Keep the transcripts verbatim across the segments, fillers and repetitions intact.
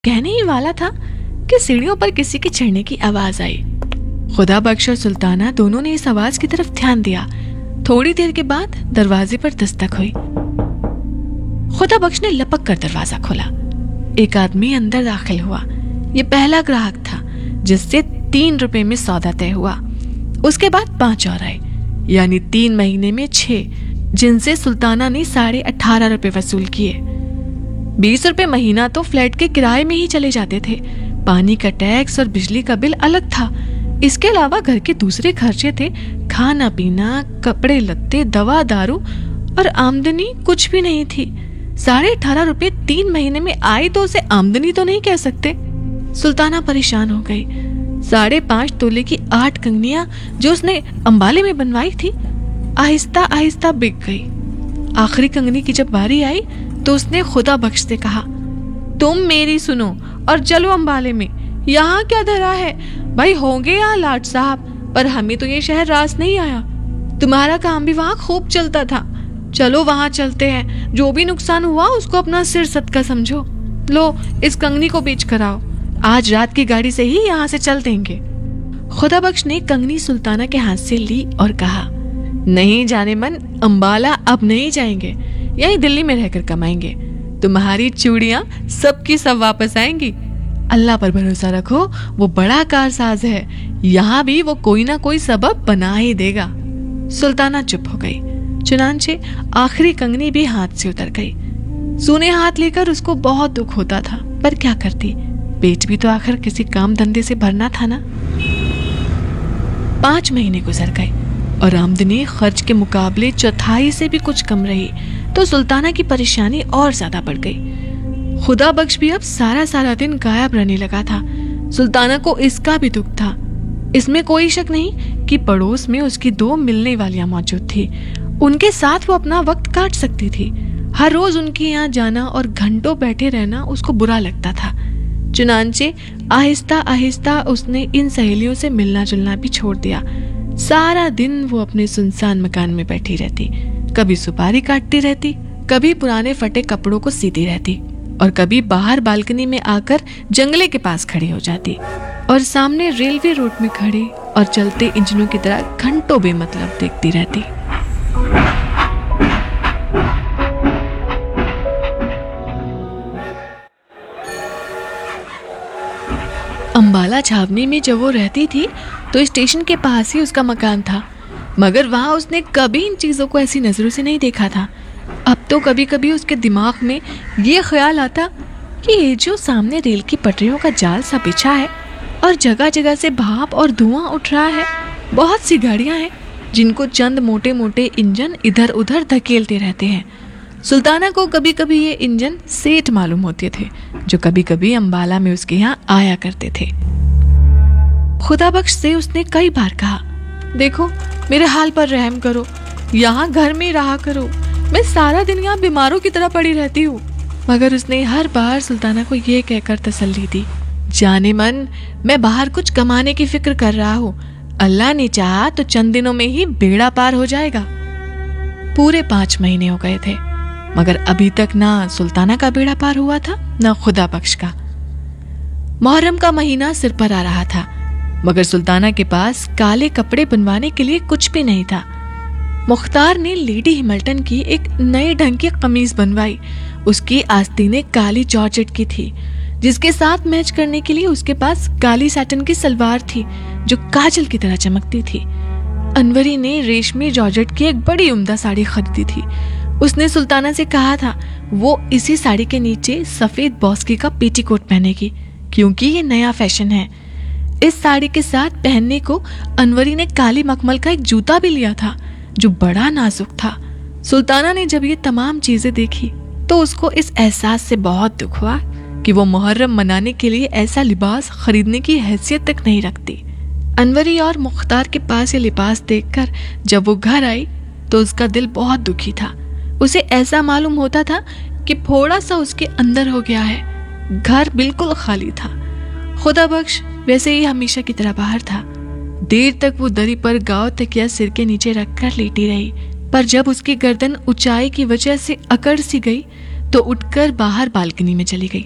कहने ही वाला था कि सीढ़ियों पर किसी के चढ़ने की आवाज आई। खुदा बख्श और सुल्ताना दोनों ने इस आवाज की तरफ ध्यान दिया। थोड़ी देर के बाद दरवाजे पर दस्तक हुई। खुदा बख्श ने लपक कर दरवाजा खोला। एक आदमी अंदर दाखिल हुआ। ये पहला ग्राहक था जिससे तीन रुपए में सौदा तय हुआ। उसके बाद पांच और आए, यानी तीन महीने में छह, जिनसे सुल्ताना ने साढ़े अठारह रुपए वसूल किए। बीस रुपए महीना तो फ्लैट के किराए में ही चले जाते थे। पानी का टैक्स और बिजली का बिल अलग था। इसके अलावा घर के दूसरे खर्चे थे, खाना पीना, कपड़े लत्ते, दवा दारू, और आमदनी कुछ भी नहीं थी। साढ़े अठारह रुपए तीन महीने में आई तो उसे आमदनी तो नहीं कह सकते। सुल्ताना परेशान हो गई। साढ़े पांच तोले की आठ कंगनियां जो उसने अंबाले में बनवाई थी आहिस्ता आहिस्ता बिक गई। आखिरी कंगनी की जब बारी आई तो उसने खुदा बख्श से कहा, तुम मेरी सुनो और चलो अंबाले में। यहाँ क्या धरा है भाई, होंगे यहाँ लाट साहब, पर हमें तो ये शहर रास नहीं आया। तुम्हारा काम भी वहाँ खूब चलता था। चलो वहाँ चलते हैं। जो भी नुकसान हुआ उसको अपना सिर सदका समझो। लो इस कंगनी को बेच कर आओ। आज रात की गाड़ी से ही यहाँ से चल देंगे। खुदा बख्श ने कंगनी सुल्ताना के हाथ से ली और कहा, नहीं जाने मन, अंबाला अब नहीं जाएंगे, यही दिल्ली में रहकर कमाएंगे। तुम्हारी चूड़ियां सबकी सब वापस आएंगी। अल्लाह पर भरोसा रखो, वो बड़ा कारसाज है। यहाँ भी वो कोई ना कोई सबब बना ही देगा। सुल्ताना चुप हो गई। चुनांचे आखिरी कंगनी भी हाथ से उतर गई। सूने हाथ लेकर उसको बहुत दुख होता था, पर क्या करती, पेट भी तो आखिर किसी काम धंधे से भरना था ना। पांच महीने गुजर गए और आमदनी खर्च के मुकाबले चौथाई से भी कुछ कम रही, तो सुल्ताना की परेशानी और ज्यादा बढ़ गई। खुदा बख्श भी अब सारा सारा दिन गायब रहने लगा था। सुल्ताना को इसका भी दुख था। इसमें कोई शक नहीं कि पड़ोस में उसकी दो मिलने वालियां मौजूद थी। उनके साथ वो अपना वक्त काट सकती थी। हर रोज उनके यहाँ जाना और घंटों बैठे रहना उसको बुरा लगता था। चुनांचे आहिस्ता आहिस्ता उसने इन सहेलियों से मिलना जुलना भी छोड़ दिया। सारा दिन वो अपने सुनसान मकान में बैठी रहती। कभी सुपारी काटती रहती, कभी पुराने फटे कपड़ों को सीती रहती, और कभी बाहर बालकनी में आकर जंगले के पास खड़ी हो जाती और सामने रेलवे रोड में खड़े और चलते इंजनों की तरह घंटों बेमतलब देखती रहती। अंबाला छावनी में जब वो रहती थी तो स्टेशन के पास ही उसका मकान था, मगर वहां उसने कभी इन चीजों को ऐसी नजरों से नहीं देखा था। अब तो कभी कभी उसके दिमाग में ये ख्याल आता कि ये जो सामने रेल की पटरियों का जाल सा बिछा है और जगह जगह से भाप और धुआं उठ रहा है, बहुत सी गाड़ियां हैं जिनको चंद मोटे मोटे इंजन इधर उधर धकेलते रहते हैं। सुल्ताना को कभी कभी ये इंजन सेठ मालूम होते थे, जो कभी कभी अंबाला में उसके यहाँ आया करते थे। खुदा बख्श से उसने कई बार कहा, देखो मेरे हाल पर रहम करो, यहाँ घर में रहा करो, मैं सारा दिन यहाँ बीमारों की तरह पड़ी रहती हूँ। मगर उसने हर बार सुल्ताना को ये कहकर तसल्ली दी, जाने मन, मैं बाहर कुछ कमाने की फिक्र कर रहा हूँ। अल्लाह ने चाहा तो चंद दिनों में ही बेड़ा पार हो जाएगा। पूरे पांच महीने हो गए थे, मगर अभी तक ना सुल्ताना का बेड़ा पार हुआ था, ना खुदा बख्श का। मुहर्रम का महीना सिर पर आ रहा था, मगर सुल्ताना के पास काले कपड़े बनवाने के लिए कुछ भी नहीं था। मुख्तार ने लेडी हिमल्टन की एक नए ढंग की कमीज बनवाई। उसकी आस्तीनें काली जॉर्जेट की थी, जिसके साथ मैच करने के लिए उसके पास काली सैटिन की सलवार थी जो काजल की तरह चमकती थी। अनवरी ने रेशमी जॉर्जेट की एक बड़ी उम्दा साड़ी खरीदी थी। उसने सुल्ताना से कहा था वो इसी साड़ी के नीचे सफेद बॉस्की का पेटीकोट पहनेगी, क्योंकि ये नया फैशन है। इस साड़ी के साथ पहनने को अनवरी ने काली मखमल का एक जूता भी लिया था जो बड़ा नाजुक था। सुल्ताना ने जब ये तमाम चीजें देखी तो उसको इस एहसास से बहुत दुख हुआ कि वो मुहर्रम मनाने के लिए ऐसा लिबास खरीदने की हैसियत तक नहीं रखती। अनवरी और मुख्तार के पास ये लिबास देखकर जब वो घर आई तो उसका दिल बहुत दुखी था। उसे ऐसा मालूम होता था कि थोड़ा सा उसके अंदर हो गया है। घर बिल्कुल खाली था। खुदा बख्श वैसे ही हमेशा की तरह बाहर था। देर तक वो दरी पर गाँव तकिया सिर के नीचे रखकर लेटी रही, पर जब उसकी गर्दन ऊंचाई की वजह से अकड़ सी गई तो उठकर बाहर बालकनी में चली गई।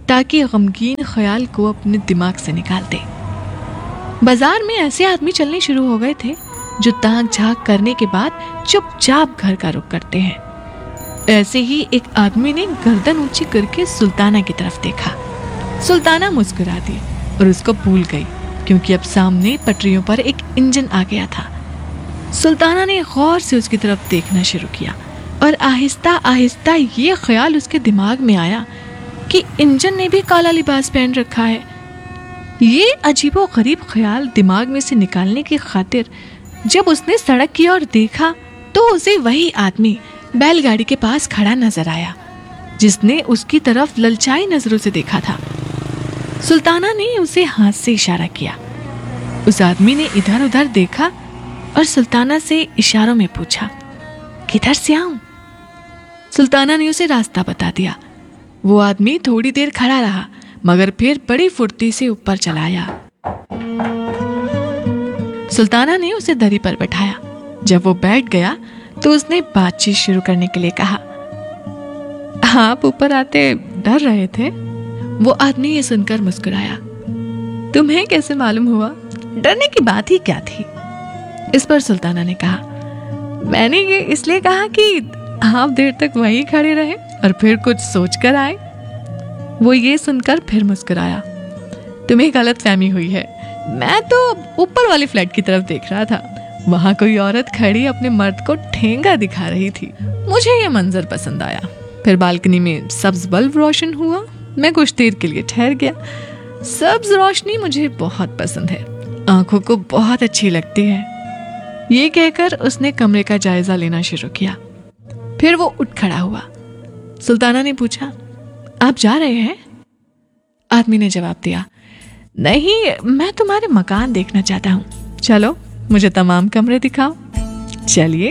ताकि गमगीन ख्याल को अपने दिमाग से निकाल दे। बाजार में ऐसे आदमी चलने शुरू हो गए थे जो ताक झांक करने के बाद चुपचाप घर का रुख करते हैं। ऐसे ही एक आदमी ने गर्दन ऊंची करके सुल्ताना की तरफ देखा। सुल्ताना मुस्कुरा दी और उसको भूल गई, क्योंकि अब सामने पटरियों पर एक इंजन आ गया था। सुल्ताना ने गौर से उसकी तरफ देखना शुरू किया और आहिस्ता आहिस्ता ये ख्याल उसके दिमाग में आया कि इंजन ने भी काला लिबास पहन रखा है। ये अजीबो गरीब ख्याल दिमाग में से निकालने की खातिर जब उसने सड़क की ओर देखा तो उसे वही आदमी बैलगाड़ी के पास खड़ा नजर आया जिसने उसकी तरफ ललचाई नजरों से देखा था। सुल्ताना ने उसे हाथ से इशारा किया। उस आदमी ने इधर उधर देखा और सुल्ताना से इशारों में पूछा, किधर से आऊं? सुल्ताना ने उसे रास्ता बता दिया। वो आदमी थोड़ी देर खड़ा रहा, मगर फिर बड़ी फुर्ती से ऊपर चला आया। सुल्ताना ने उसे दरी पर बैठाया। जब वो बैठ गया तो उसने बातचीत शुरू करने के लिए कहा, आप ऊपर आते डर रहे थे? वो आदमी ये सुनकर मुस्कुराया। तुम्हें कैसे मालूम हुआ? डरने की बात ही क्या थी? इस पर सुल्ताना ने कहा, मैंने ये इसलिए कहा कि आप देर तक वहीं खड़े रहे और फिर कुछ सोच कर आए। वो ये सुनकर फिर मुस्कुराया। तुम्हें गलत फहमी हुई है। मैं तो ऊपर वाली फ्लैट की तरफ देख रहा था। वहां कोई औरत खड़ी अपने मर्द को ठेंगा दिखा रही थी। मुझे ये मंजर पसंद आया। फिर बालकनी में सब्ज बल्ब रोशन हुआ। मैं कुछ देर के लिए ठहर गया। सब्ज रोशनी मुझे बहुत पसंद है, आंखों को बहुत अच्छी लगती है। ये कहकर उसने कमरे का जायजा लेना शुरू किया। फिर वो उठ खड़ा हुआ। सुल्ताना ने पूछा, आप जा रहे हैं? आदमी ने जवाब दिया, नहीं, मैं तुम्हारे मकान देखना चाहता हूँ। चलो, मुझे तमाम कमरे दिखाओ। चलिए।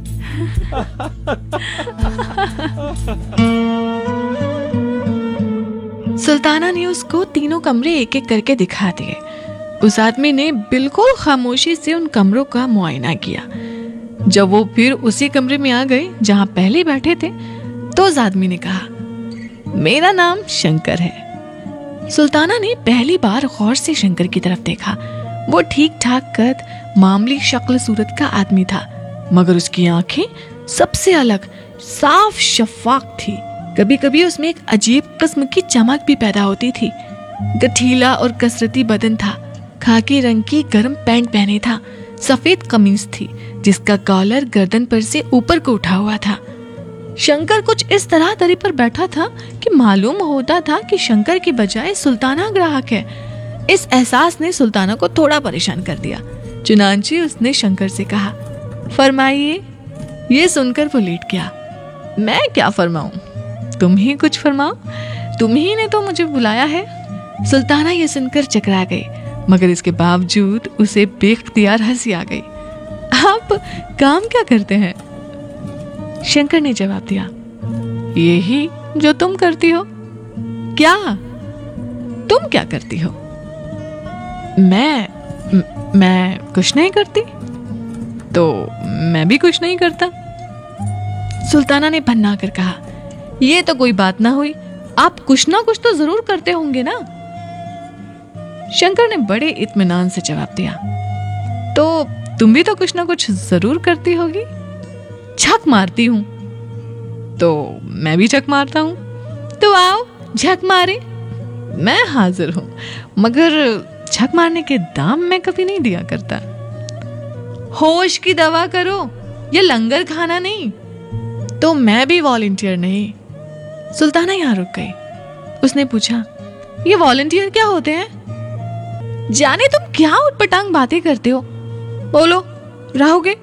सुल्ताना ने उसको तीनों कमरे एक एक करके दिखा दिए। उस आदमी ने बिल्कुल खामोशी से उन कमरों का मुआयना किया। जब वो फिर उसी कमरे में आ गए जहां पहले बैठे थे, तो उस आदमी ने कहा, मेरा नाम शंकर है। सुल्ताना ने पहली बार गौर से शंकर की तरफ देखा। वो ठीक ठाक कद, मामूली शक्ल सूरत का आदमी था, मगर उसकी आंखें सबसे अलग, साफ शफाफ थी। कभी कभी उसमें एक अजीब किस्म की चमक भी पैदा होती थी। गठीला और कसरती बदन था। खाकी रंग की गर्म पैंट पहने था। सफेद कमीज थी जिसका कॉलर गर्दन पर से ऊपर को उठा हुआ था। शंकर कुछ इस तरह दरी पर बैठा था कि मालूम होता था कि शंकर की बजाय सुल्ताना ग्राहक है। इस एहसास ने सुल्ताना को थोड़ा परेशान कर दिया। चुनांचे उसने शंकर से कहा, फरमाइए। ये सुनकर वो लेट गया। मैं क्या फरमाऊं? तुम ही कुछ फरमाओ। तुम ही ने तो मुझे बुलाया है। सुल्ताना ये सुनकर चकरा गई, मगर इसके बावजूद उसे बेख्तियार हंसी आ गई। आप काम क्या करते हैं? शंकर ने जवाब दिया, यही जो तुम करती हो। क्या? तुम क्या करती हो? मैं म, मैं कुछ नहीं करती। तो मैं भी कुछ नहीं करता। सुल्ताना ने भन्ना कर कहा, ये तो कोई बात ना हुई। आप कुछ ना कुछ तो जरूर करते होंगे ना? शंकर ने बड़े इत्मीनान से जवाब दिया, तो तुम भी तो कुछ ना कुछ जरूर करती होगी। झक मारती हूं। तो मैं भी झक मारता हूं। तो आओ झक मारे। मैं हाजिर हूं, मगर झक मारने के दाम मैं कभी नहीं दिया करता। होश की दवा करो, ये लंगर खाना नहीं। तो मैं भी वॉलंटियर नहीं। सुल्ताना यहां रुक गई। उसने पूछा, ये वॉलंटियर क्या होते हैं? जाने तुम क्या उटपटांग बातें करते हो। बोलो, रहोगे?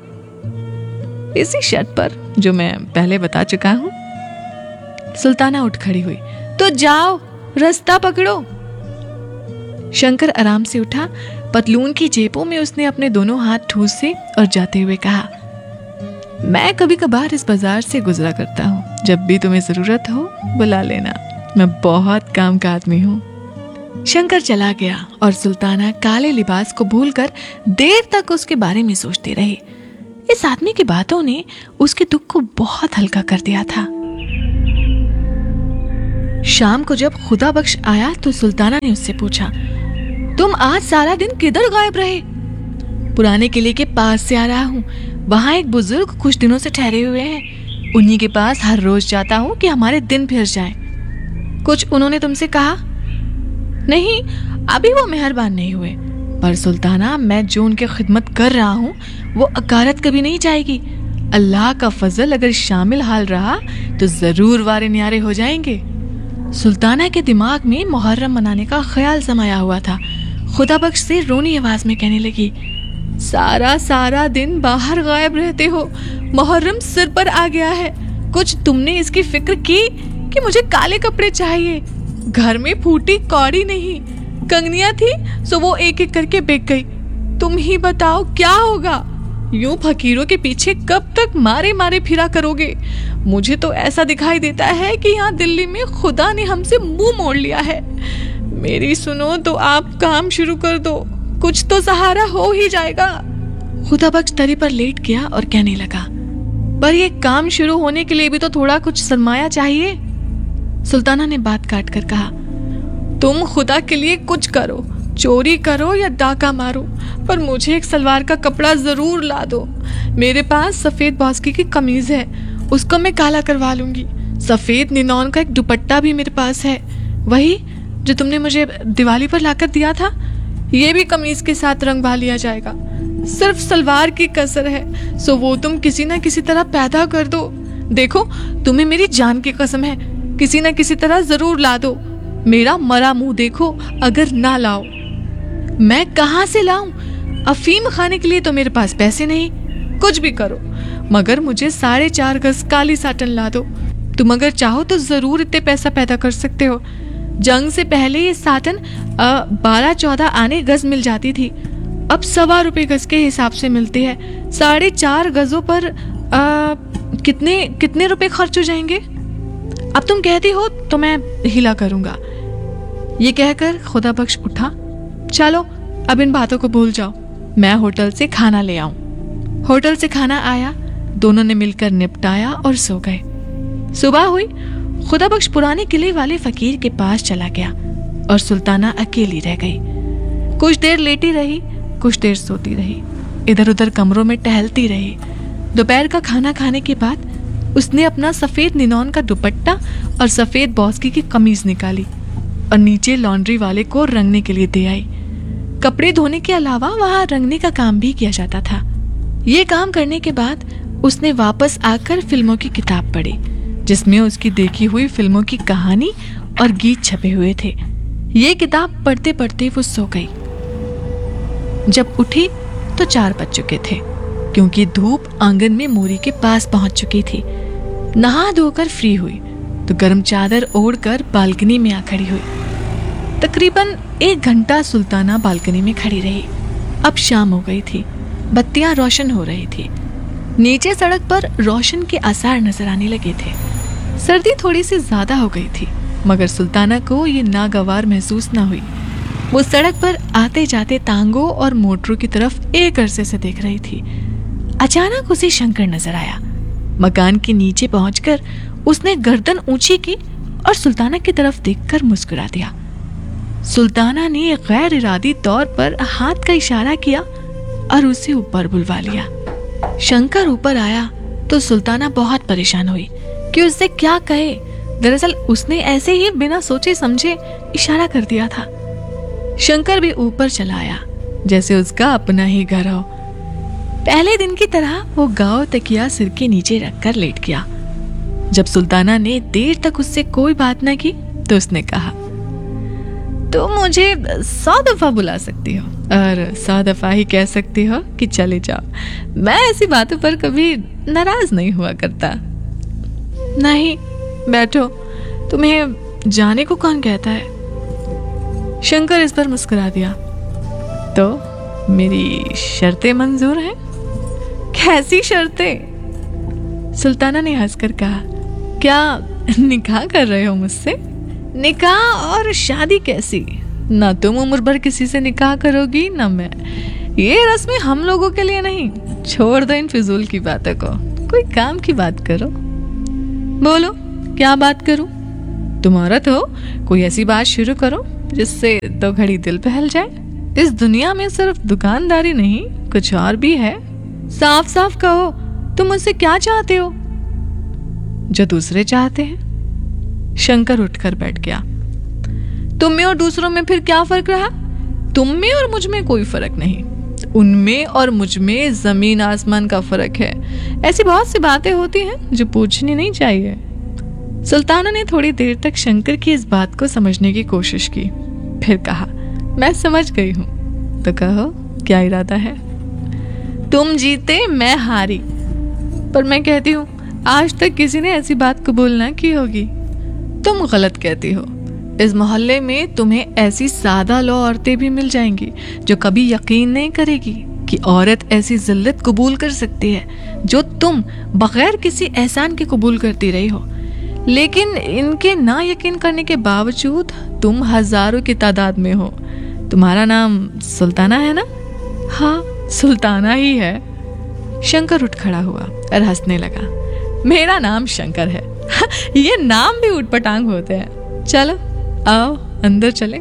इसी शर्त पर जो मैं पहले बता चुका हूं। सुल्ताना उठ खड़ी हुई। तो जाओ, रास्ता पकड़ो। शंकर आराम से उठा। पतलून की जेबों में उसने अपने दोनों हाथ ठूसे और जाते हुए कहा, मैं कभी कभार इस बाजार से गुजरा करता हूँ। जब भी तुम्हें जरूरत हो बुला लेना। मैं बहुत काम का आदमी हूँ। शंकर चला गया और सुल्ताना काले लिबास को भूलकर देर तक उसके बारे में सोचती रही। इस आदमी की बातों ने उसके दुख को बहुत हल्का कर दिया था। शाम को जब खुदा बख्श आया तो सुल्ताना ने उससे पूछा, तुम आज सारा दिन किधर गायब रहे? पुराने किले के पास से आ रहा हूँ। वहाँ एक बुजुर्ग कुछ दिनों से ठहरे हुए हैं। उन्हीं के पास हर रोज जाता हूँ कि हमारे दिन फिर जाएं। कुछ उन्होंने तुमसे कहा? नहीं, अभी वो मेहरबान नहीं हुए। पर सुल्ताना, मैं जो उनकी खिदमत कर रहा हूँ वो अकारत कभी नहीं जाएगी। अल्लाह का फजल अगर शामिल हाल रहा तो जरूर वारे न्यारे हो जाएंगे। सुल्ताना के दिमाग में मुहर्रम मनाने का ख्याल समाया हुआ था। खुदा बख्श से रोनी आवाज में कहने लगी, सारा सारा दिन बाहर गायब रहते हो। मुहर्रम सिर पर आ गया है। कुछ तुमने इसकी फिक्र की कि मुझे काले कपड़े चाहिए? घर में फूटी कौड़ी नहीं, कंगनियां थी सो वो एक एक करके बिक गई। तुम ही बताओ क्या होगा? यूं फकीरों के पीछे कब तक मारे मारे फिरा करोगे? मुझे तो ऐसा दिखाई देता है कि यहाँ दिल्ली में खुदा ने हमसे मुंह मोड़ लिया है। मेरी सुनो तो आप काम शुरू कर दो, कुछ तो सहारा हो ही जाएगा। खुदा बख्श दरी पर लेट गया और कहने लगा, पर ये काम शुरू होने के लिए भी तो थोड़ा कुछ सरमाया चाहिए। सुल्ताना ने बात काट कर कहा, तुम खुदा के लिए कुछ करो, चोरी करो या डाका मारो, पर मुझे एक सलवार का कपड़ा जरूर ला दो। मेरे पास सफेद बास्की की कमीज है, उसको मैं काला करवा लूंगी। सफेद निनॉन का एक दुपट्टा भी मेरे पास है, वही जो तुमने मुझे दिवाली पर लाकर दिया था। ये भी कमीज के साथ रंगवा लिया जाएगा। सिर्फ सलवार की कसर है, सो वो तुम किसी ना किसी तरह पैदा कर दो। देखो, तुम्हें मेरी जान की कसम है, किसी ना किसी तरह जरूर ला दो। मेरा मरा मुंह देखो अगर ना लाओ। मैं कहाँ से लाऊं? अफीम खाने के लिए तो मेरे पास पैसे नहीं। कुछ भी करो, मगर मुझे साढ़े चार गज काली साटन ला दो। तुम अगर चाहो तो जरूर इतने पैसा पैदा कर सकते हो। जंग से पहले ये साटन बारह चौदह आने गज मिल जाती थी, अब सवा रुपए गज के हिसाब से मिलती है। साढ़े चार गजों पर आ, कितने कितने रुपए खर्च हो जाएंगे? अब तुम कहती हो तो मैं हिला करूंगा। ये कहकर खुदा बख्श उठा। चलो अब इन बातों को भूल जाओ, मैं होटल से खाना ले आऊं। होटल से खाना आया, दोनों ने मिलकर निपटाया और सो गए। सुबह हुई, खुदा बख्श पुराने किले वाले फकीर के पास चला गया और सुल्ताना अकेली रह गई। कुछ देर लेटी रही, कुछ देर सोती रही, इधर उधर कमरों में टहलती रही। दोपहर का खाना खाने के बाद उसने अपना सफेद निनॉन का दुपट्टा और सफेद बास्की की कमीज निकाली और नीचे लॉन्ड्री वाले को रंगने के लिए दे आई। कपड़े धोने के अलावा वहां रंगने का काम भी किया जाता था। ये काम करने के बाद उसने वापस आकर फिल्मों की किताब पढ़ी, जिसमें उसकी देखी हुई फिल्मों की कहानी और गीत छपे हुए थे। ये किताब पढ़ते पढ़ते वो सो गई। जब उठी तो चार बज चुके थे, क्योंकि धूप आंगन में मोरी के पास पहुंच चुकी थी। नहा धोकर फ्री हुई तो गर्म चादर ओढ़कर बालकनी में आ खड़ी हुई। तकरीबन एक घंटा सुल्ताना बालकनी में खड़ी रही। अब शाम हो गई थी, बत्तियां रोशन हो रही थी। नीचे सड़क पर रोशन के आसार नजर आने लगे थे। सर्दी थोड़ी सी ज्यादा हो गई थी, मगर सुल्ताना को ये नागवार महसूस ना हुई। वो सड़क पर आते जाते तांगों और मोटरों की तरफ एक अरसे से देख रही थी। अचानक उसे शंकर नजर आया। मकान के नीचे पहुंचकर उसने गर्दन ऊंची की और सुल्ताना की तरफ देखकर मुस्कुरा दिया। सुल्ताना ने गैर इरादी तौर पर हाथ का इशारा किया और उसे ऊपर बुलवा लिया। शंकर ऊपर आया तो सुल्ताना बहुत परेशान हुई कि उससे क्या कहे। दरअसल उसने ऐसे ही बिना सोचे समझे इशारा कर दिया था। शंकर भी ऊपर चला आया, जैसे उसका अपना ही घर हो। पहले दिन की तरह वो गांव तकिया सिर के नीचे रखकर लेट गया। जब सुल्ताना ने देर तक उससे कोई बात न की तो उसने कहा, तो मुझे सौ दफा बुला सकती हो और सौ दफा ही कह सकती हो कि चले जाओ। मैं ऐसी बातों पर कभी नाराज नहीं हुआ करता। नहीं, बैठो, तुम्हें जाने को कौन कहता है? शंकर इस पर मुस्कुरा दिया। तो मेरी शर्तें मंजूर हैं? कैसी शर्तें? सुल्ताना ने हंसकर कहा, क्या निकाह कर रहे हो मुझसे? निकाह और शादी कैसी? ना तुम उम्र भर किसी से निकाह करोगी ना मैं। ये रस्में हम लोगों के लिए नहीं। छोड़ दो इन फिजूल की बातों को, कोई काम की बात करो। बोलो, क्या बात करूं? तुम्हारा तो कोई ऐसी बात शुरू करो जिससे दो घड़ी दिल बहल जाए। इस दुनिया में सिर्फ दुकानदारी नहीं, कुछ और भी है। साफ साफ कहो, तुम मुझसे क्या चाहते हो? जो दूसरे चाहते हैं। शंकर उठकर बैठ गया। तुम में और दूसरों में फिर क्या फर्क रहा? तुम में और मुझ में कोई फर्क नहीं, उनमें और मुझ में जमीन आसमान का फर्क है। ऐसी बहुत सी बातें होती हैं जो पूछनी नहीं चाहिए। सुल्ताना ने थोड़ी देर तक शंकर की इस बात को समझने की कोशिश की, फिर कहा, मैं समझ गई हूं, तो कहो क्या इरादा है? तुम जीते, मैं हारी, पर मैं कहती हूं आज तक किसी ने ऐसी बात कबूल ना की होगी। तुम गलत कहती हो। इस मोहल्ले में तुम्हें ऐसी सादा लो औरतें भी मिल जाएंगी जो कभी यकीन नहीं करेगी कि औरत ऐसी जिल्लत कबूल कर सकती है जो तुम बगैर किसी एहसान के कबूल करती रही हो। लेकिन इनके ना यकीन करने के बावजूद तुम हजारों की तादाद में हो। तुम्हारा नाम सुल्ताना है ना? हाँ, सुल्ताना ही है। शंकर उठ खड़ा हुआ और हंसने लगा। मेरा नाम शंकर है। ये नाम भी उटपटांग होते हैं। चलो आओ अंदर चले।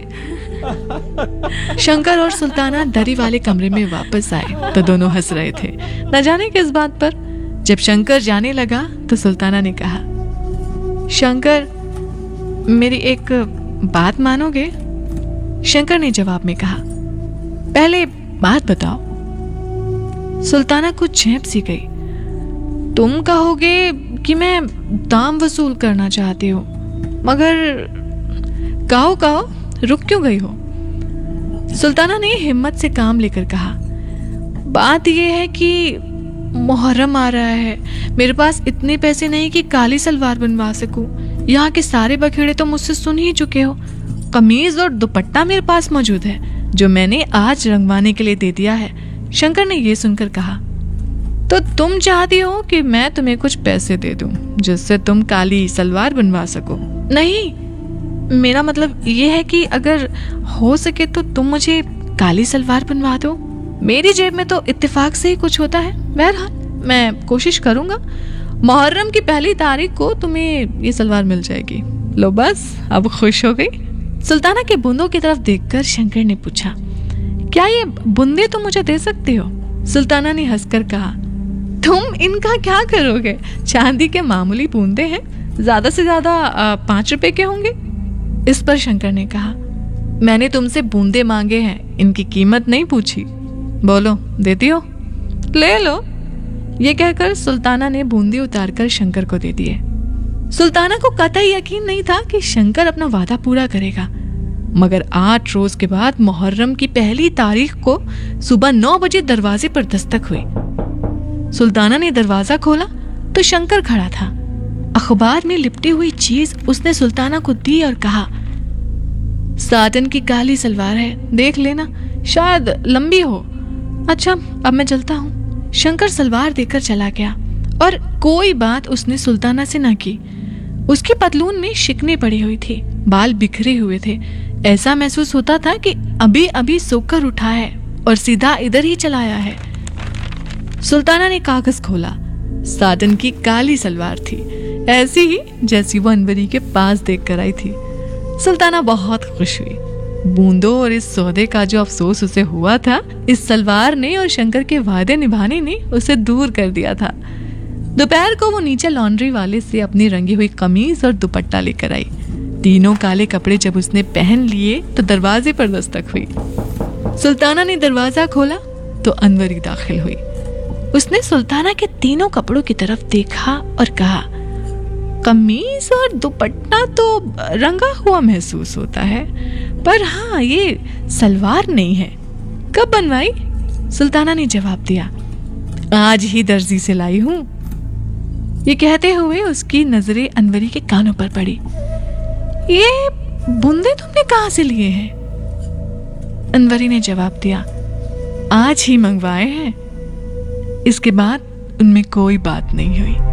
शंकर और सुल्ताना दरी वाले कमरे में वापस आए तो दोनों हंस रहे थे, न जाने किस बात पर। जब शंकर जाने लगा तो सुल्ताना ने कहा, शंकर, मेरी एक बात मानोगे? शंकर ने जवाब में कहा, पहले बात बताओ। सुल्ताना कुछ झेंप सी गई। तुम कहोगे कि मैं दाम वसूल करना चाहती हूँ, मगर कहो कहो, रुक क्यों गई हो? सुल्ताना ने हिम्मत से काम लेकर कहा, बात यह है कि मुहर्रम आ रहा है। मेरे पास इतने पैसे नहीं कि काली सलवार बनवा सकूं। यहाँ के सारे बखेड़े तो मुझसे सुन ही चुके हो। कमीज और दुपट्टा मेरे पास मौजूद है जो मैंने आज रंगवाने के लिए दे दिया है। शंकर ने यह सुनकर कहा, तो तुम चाहती हो कि मैं तुम्हें कुछ पैसे दे दूं जिससे तुम काली सलवार बनवा सको? नहीं, मेरा मतलब यह है कि अगर हो सके तो तुम मुझे काली सलवार बनवा दो। मेरी जेब में तो इत्तेफाक से ही कुछ होता है। बहरहाल मैं कोशिश करूंगा। मुहर्रम की पहली तारीख को तुम्हें ये सलवार मिल जाएगी। लो बस, अब खुश हो गई। सुल्ताना के बूंदों की तरफ देखकर शंकर ने पूछा, क्या ये बूंदे तुम मुझे दे सकते हो? सुल्ताना ने हंसकर कहा, तुम इनका क्या करोगे? चांदी के मामूली बूंदे हैं, ज्यादा से ज्यादा पांच रुपए के होंगे। इस पर शंकर ने कहा, मैंने तुमसे बूंदे मांगे हैं, इनकी कीमत नहीं पूछी। बोलो, देती हो? ले लो। ये कहकर सुल्ताना ने बूंदे उतारकर शंकर को दे दिए। सुल्ताना को कतई यकीन नहीं था कि शंकर अपना वादा पूरा करेगा, मगर आठ रोज के बाद मुहर्रम की पहली तारीख को सुबह नौ बजे दरवाजे पर दस्तक हुई। सुल्ताना ने दरवाजा खोला तो शंकर खड़ा था। अखबार में लिपटी हुई चीज उसने सुल्ताना को दी और कहा, साटन की काली सलवार है, देख लेना, शायद लंबी हो। अच्छा, अब मैं चलता हूँ। शंकर सलवार देकर चला गया और कोई बात उसने सुल्ताना से न की। उसकी पतलून में शिकने पड़ी हुई थी, बाल बिखरे हुए थे। ऐसा महसूस होता था कि अभी अभी सोकर उठा है और सीधा इधर ही चलाया है। सुल्ताना ने कागज खोला। साटन की काली सलवार थी, ऐसी ही जैसी वो अनवरी के पास देख कर आई थी। सुल्ताना बहुत खुश हुई। बूंदों और इस सौदे का जो अफसोस उसे हुआ था, इस सलवार ने और शंकर के वादे निभाने ने उसे दूर कर दिया था। दोपहर को वो नीचे लॉन्ड्री वाले से अपनी रंगी हुई कमीज और दुपट्टा लेकर आई। तीनों काले कपड़े जब उसने पहन लिए तो दरवाजे पर दस्तक हुई। सुल्ताना ने दरवाजा खोला तो अनवरी दाखिल हुई। उसने सुल्ताना के तीनों कपड़ों की तरफ देखा और कहा, कमीज और दुपट्टा तो रंगा हुआ महसूस होता है, पर हाँ, ये सलवार नहीं है। कब बनवाई? सुल्ताना ने जवाब दिया, आज ही दर्जी से लाई हूं। ये कहते हुए उसकी नजरें अनवरी के कानों पर पड़ी। ये बूंदे तुमने कहां से लिए हैं? अनवरी ने जवाब दिया, आज ही मंगवाए हैं। इसके बाद उनमें कोई बात नहीं हुई।